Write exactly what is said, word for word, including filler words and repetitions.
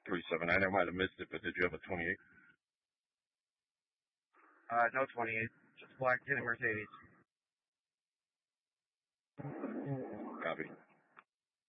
three seven nine. I might have missed it, but did you have a twenty-eight? Uh, no twenty-eight. Just black tinted Mercedes. Copy.